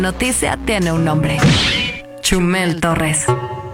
Noticia tiene un nombre. Chumel Torres.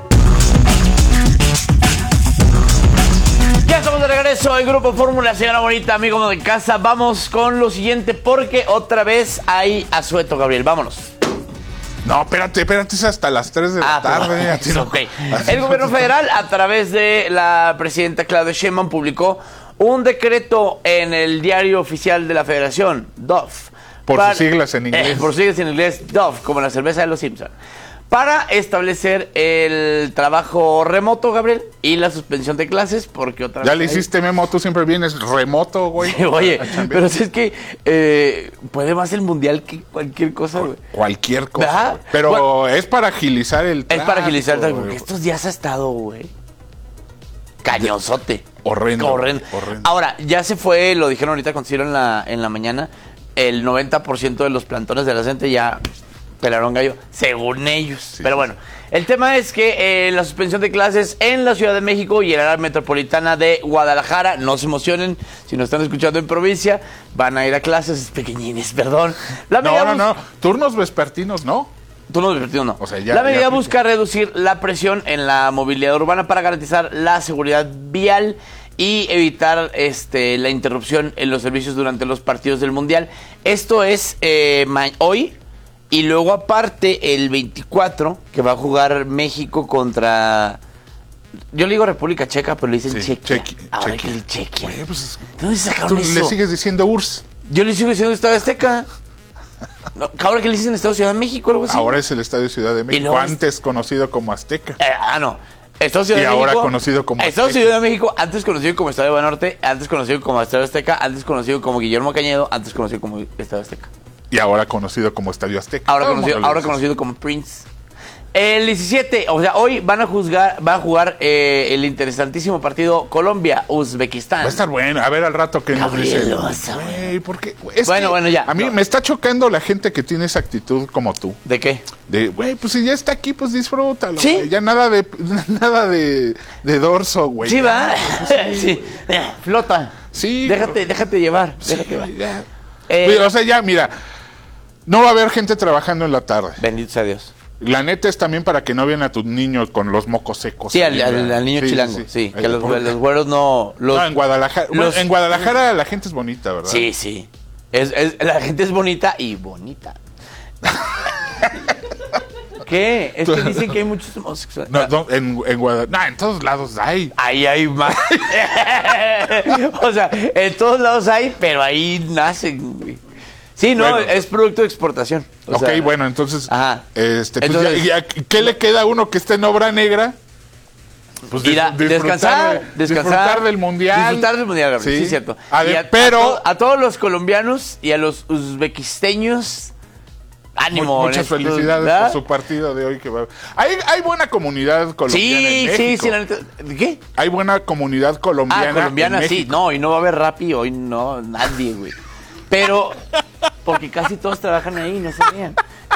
Ya estamos de regreso en Grupo Fórmula, señora bonita, amigo de casa. Vamos con lo siguiente porque otra vez hay asueto, Gabriel. Vámonos. No, espérate, es hasta las 3 de la tarde. No. Okay. El gobierno federal, a través de la presidenta Claudia Sheinbaum, publicó un decreto en el diario oficial de la Federación, DOF. Por sus siglas en inglés. Por sus siglas en inglés, DOF, como la cerveza de los Simpson. Para establecer el trabajo remoto, Gabriel, y la suspensión de clases, porque otra vez... Ya le hiciste, Memo, tú siempre vienes remoto, güey. Oye, pero si es que puede más el mundial que cualquier cosa, güey. Cualquier cosa, güey. Pero bueno, es para agilizar el tráfico. Es para agilizar el tráfico, porque estos días ha estado, güey, cañonzote. Horrendo. Ahora, ya se fue, lo dijeron ahorita cuando se hicieron en la mañana, el 90% de los plantones de la gente ya pelaron gallo, según ellos. Sí, pero bueno, el tema es que la suspensión de clases en la Ciudad de México y el área metropolitana de Guadalajara, no se emocionen, si nos están escuchando en provincia, van a ir a clases pequeñines, perdón. No, turnos vespertinos, ¿no? Turnos vespertinos, no. O sea, la medida busca reducir la presión en la movilidad urbana para garantizar la seguridad vial y evitar la interrupción en los servicios durante los partidos del Mundial. Esto es hoy. Y luego aparte el 24, que va a jugar México contra... Yo le digo República Checa, pero le dicen Chequia. Ahora que le Chequia. Oye, pues, ¿dónde sacaron tú eso? le sigues diciendo URSS. Yo le sigo diciendo Estadio Azteca. No, ahora que le dicen Estadio Ciudad de México, algo así. Ahora es el Estadio Ciudad de México, antes conocido como Azteca. No. Estadio Ciudad de México. Y ahora conocido como Estadio Ciudad de México, antes conocido como Estadio Banorte, antes conocido como Estadio Azteca, antes conocido como Guillermo Cañedo, antes conocido como Estadio Azteca. Y ahora conocido como Estadio Azteca. Ahora conocido como Prince. El 17, o sea, hoy va a jugar el interesantísimo partido Colombia-Uzbekistán. Va a estar bueno. A ver al rato que nos dice. Porque bueno, ya. A mí me está chocando la gente que tiene esa actitud como tú. ¿De qué? Güey, pues si ya está aquí, pues disfrútalo. ¿Sí? Güey. Ya nada de dorso, güey. Sí, va. Sí. Flota. Sí. Déjate llevar. Sí, ya. O sea, ya, mira. No va a haber gente trabajando en la tarde. Bendito sea Dios. La neta es también para que no vean a tus niños con los mocos secos. Sí, al niño chilango. Sí. Que los güeros no... No, en Guadalajara. En Guadalajara la gente es bonita, ¿verdad? Sí. La gente es bonita y bonita. ¿Qué? Es que dicen que hay muchos homosexuales. No, en Guadalajara. No, en todos lados hay. Ahí hay más. O sea, en todos lados hay, pero ahí nacen, güey. Sí, no, bueno, es producto de exportación. Ok, sea, bueno, entonces, entonces ¿qué le queda a uno que esté en obra negra? Pues descansar del mundial. Disfrutar del mundial, Gabriel, sí, cierto. Pero a todos los colombianos y a los uzbequisteños, ánimo. Muchas felicidades, ¿verdad?, por su partido de hoy. Hay buena comunidad colombiana en México. Sí, la neta. ¿Qué? Hay buena comunidad colombiana. Colombiana, en sí. No, y no va a haber Rappi hoy, no, nadie, güey. Pero, porque casi todos trabajan ahí, no sabían.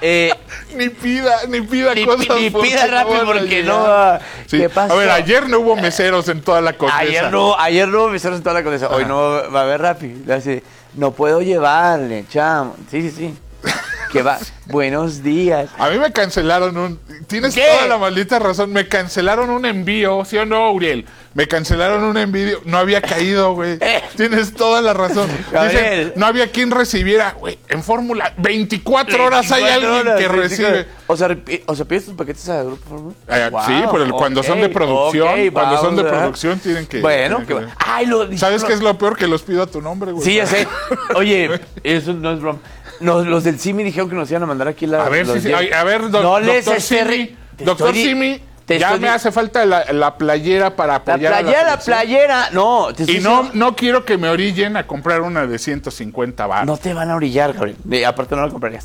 Ni pida cosas. Ni pida rápido porque no. Sí. ¿Qué pasa? A ver, ayer no hubo meseros en toda la Condesa. Ayer no hubo meseros en toda la Condesa. Hoy no va a haber rápido. No puedo llevarle, chamo. Sí. Que va. Buenos días. A mí me cancelaron Tienes toda la maldita razón. Me cancelaron un envío, ¿sí o no, Uriel? Me cancelaron un envío. No había caído, güey. Tienes toda la razón. Dicen, no había quien recibiera, güey. En Fórmula, 24 horas hay alguien que recibe. O sea, ¿pides tus paquetes a Grupo Fórmula? Sí, pero cuando son de producción. Cuando son de producción tienen que... Bueno, ¿sabes qué es lo peor? Que los pido a tu nombre, güey. Sí, ya sé. Oye, eso no es broma. Los del CIMI dijeron que nos iban a mandar aquí a ver, doctor Simi. Doctor Simi, me hace falta la playera para apoyar la playera. No, no quiero que me orillen a comprar una de 150 baros. No te van a orillar, Gabriel. Aparte no la comprarías.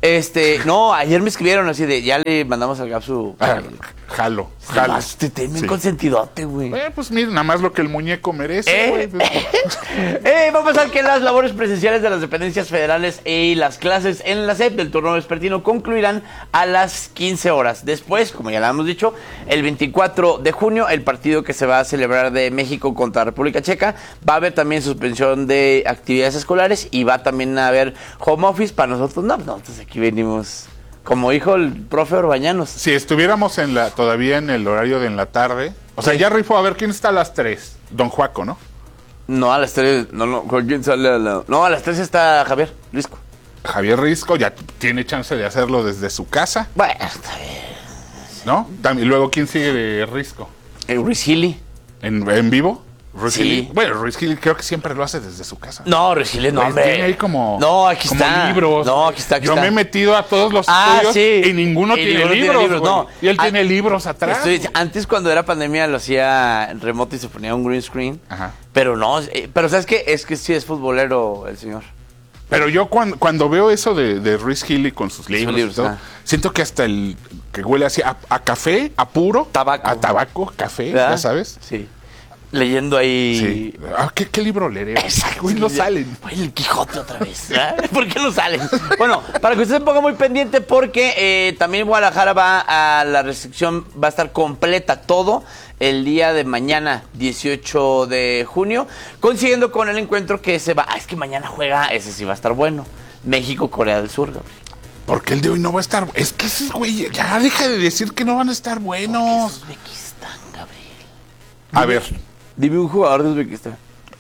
No, ayer me escribieron así de, ya le mandamos al Gap su... Jalo. Tenme un consentidote, güey. Pues mira, nada más lo que el muñeco merece, güey. Va a pasar que las labores presenciales de las dependencias federales y las clases en la SEP del turno vespertino concluirán a las 15 horas. Después, como ya lo hemos dicho, el 24 de junio, el partido que se va a celebrar de México contra República Checa, va a haber también suspensión de actividades escolares y va también a haber home office para nosotros. No, entonces aquí venimos Como dijo el profe Orbañanos. Si estuviéramos todavía en el horario de en la tarde, o sea, ya rifó, a ver, ¿quién está a las 3? Don Juaco, ¿no? No, a las 3, ¿con quién sale No, a las 3 está Javier Risco. Javier Risco ya tiene chance de hacerlo desde su casa. Bueno, está bien. ¿No? Y luego, ¿quién sigue de Risco? Ruiz Gili. ¿En vivo? Ruiz Sí. Gili. Bueno, Ruiz Gili creo que siempre lo hace desde su casa. No, Ruiz Gili no, Pues hombre. tiene ahí como, no, aquí como está. libros. No, aquí está. Yo me he metido a todos los estudios sí. y ninguno tiene libros. No. Y él tiene libros atrás. Antes, cuando era pandemia, lo hacía en remoto y se ponía un green screen. Ajá. Pero no, pero ¿sabes qué? Es que sí es futbolero el señor. Pero yo cuando veo eso de Ruiz Gili con sus libros y todo, siento que hasta que huele así a café, a puro. Tabaco. A tabaco, café, ¿verdad? ya sabes. Sí. Leyendo ahí. Sí. ¿Qué libro leeré? Exacto. Güey, no salen. Oye, el Quijote otra vez. ¿Por qué no salen? Bueno, para que usted se ponga muy pendiente porque también Guadalajara va a la restricción, va a estar completa todo el día de mañana, 18 de junio, coincidiendo con el encuentro que se va. Es que mañana juega, ese sí va a estar bueno. México-Corea del Sur, Gabriel. Porque el de hoy no va a estar. Es que esos güey, ya deja de decir que no van a estar buenos. Uzbekistán, Gabriel. A ver. Dime un jugador de Uzbekistán.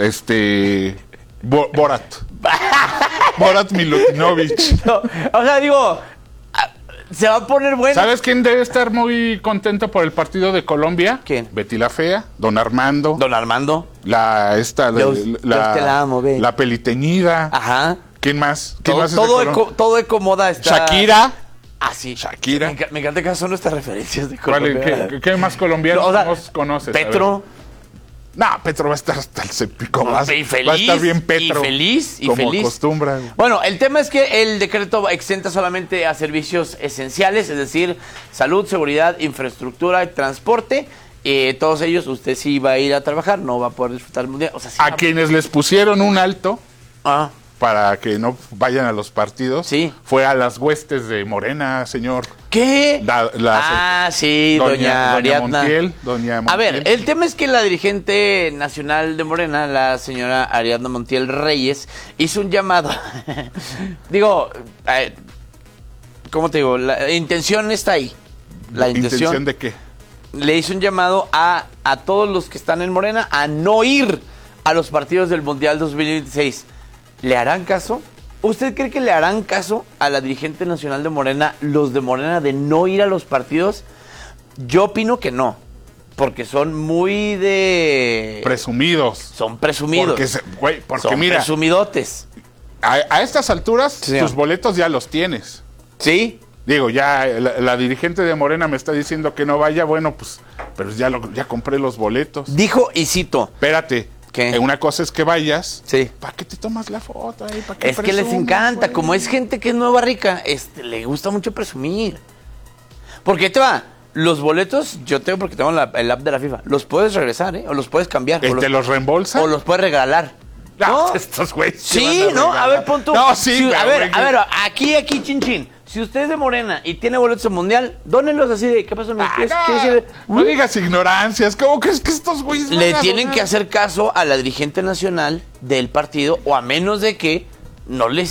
Borat. Borat Milutinovic. No, o sea, digo, se va a poner bueno. ¿Sabes quién debe estar muy contento por el partido de Colombia? ¿Quién? Betty la Fea, Don Armando. Don Armando. Dios te la amo, Betty. La peliteñida. Ajá. ¿Quién más? Todo Ecomoda está. Shakira. Ah, sí. Shakira. Me encanta que son nuestras referencias de Colombia. ¿Qué más colombianos conoces? Petro. No, Petro va a estar hasta el cepico. Va a feliz, estar bien Petro. Y feliz. Como acostumbra. Bueno, el tema es que el decreto exenta solamente a servicios esenciales, es decir, salud, seguridad, infraestructura y transporte. Todos ellos, usted sí va a ir a trabajar, no va a poder disfrutar el mundial. O sea, sí a quienes les pusieron un alto para que no vayan a los partidos, sí, fue a las huestes de Morena, señor. ¿Qué? Sí, doña Ariadna Montiel. A ver, el tema es que la dirigente nacional de Morena, la señora Ariadna Montiel Reyes, hizo un llamado. Digo, ¿cómo te digo? La intención está ahí. La intención de qué? Le hizo un llamado a todos los que están en Morena a no ir a los partidos del Mundial 2026. ¿Le harán caso? ¿Usted cree que le harán caso a la dirigente nacional de Morena, los de Morena, de no ir a los partidos? Yo opino que no, porque son muy de... Presumidos. Son presumidos. Porque son mira, presumidotes. A estas alturas, sí, tus boletos ya los tienes. ¿Sí? Digo, ya la dirigente de Morena me está diciendo que no vaya, bueno, pues, pero ya compré los boletos. Dijo, y cito... Espérate. ¿Qué? Una cosa es que vayas. Sí. ¿Para qué te tomas la foto ahí? ¿Para qué es que les encanta, güey? Como es gente que es nueva rica, le gusta mucho presumir. Porque te va, los boletos, yo tengo porque tengo el app de la FIFA, los puedes regresar, o los puedes cambiar. ¿Te los reembolsa? O los puedes regalar. No, estos güeyes. Sí, ¿no? A ver, pon tú. No, sí, a ver, aquí, chin. Si usted es de Morena y tiene boletos en Mundial, dónenlos así de, ¿qué pasó? No digas ignorancias. ¿Cómo crees que estos güeyes le tienen que hacer caso a la dirigente nacional del partido, o a menos de que no le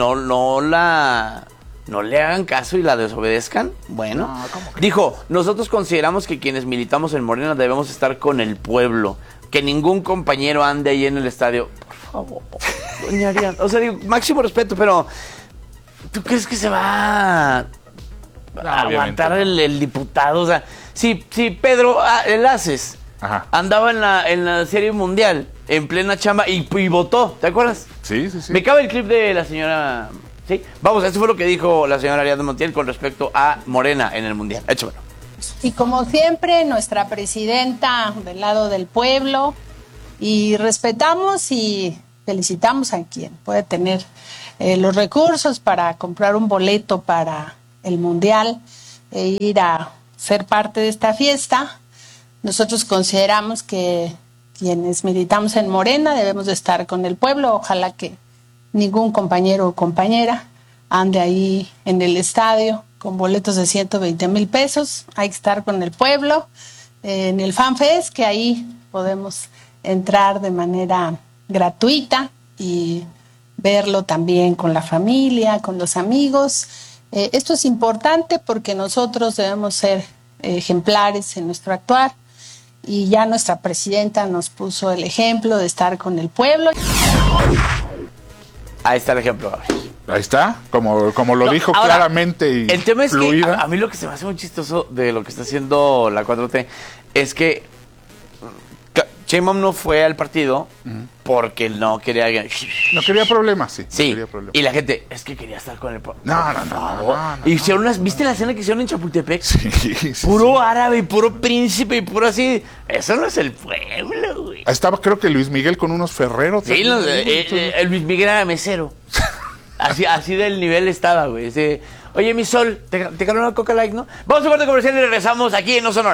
hagan caso y la desobedezcan? Bueno, dijo, nosotros consideramos que quienes militamos en Morena debemos estar con el pueblo, que ningún compañero ande ahí en el estadio. Por favor, doña Ariadna. O sea, digo, máximo respeto, pero ¿tú crees que se va a aguantar el diputado? O sea, si Pedro Enlaces andaba en la Serie Mundial, en plena chamba, y votó, ¿te acuerdas? Sí. Me cabe el clip de la señora... Sí, vamos, eso fue lo que dijo la señora Ariadna Montiel con respecto a Morena en el Mundial. Échamelo. Y como siempre, nuestra presidenta del lado del pueblo, y respetamos y felicitamos a quien puede tener los recursos para comprar un boleto para el Mundial e ir a ser parte de esta fiesta. Nosotros consideramos que quienes militamos en Morena debemos de estar con el pueblo. Ojalá que ningún compañero o compañera ande ahí en el estadio con boletos de 120,000 pesos. Hay que estar con el pueblo en el FanFest, que ahí podemos entrar de manera gratuita y verlo también con la familia, con los amigos. Esto es importante porque nosotros debemos ser ejemplares en nuestro actuar y ya nuestra presidenta nos puso el ejemplo de estar con el pueblo. Ahí está el ejemplo. Ahí está, como lo dijo ahora, claramente y el tema es fluida. que a mí lo que se me hace muy chistoso de lo que está haciendo la 4T es que Sheinbaum no fue al partido porque no quería... No quería problemas, sí. Sí, no quería problemas. Y la gente, es que quería estar con el... No. Y hicieron ¿viste la escena que hicieron en Chapultepec? Sí, puro árabe, puro príncipe y puro así. Eso no es el pueblo, güey. Estaba creo que Luis Miguel con unos ferreros. Sí, el Luis Miguel era mesero. Así del nivel estaba, güey. Oye, mi sol, ¿te ganó una Coca Light, no? Vamos a un corte comercial y regresamos aquí en No Sonora.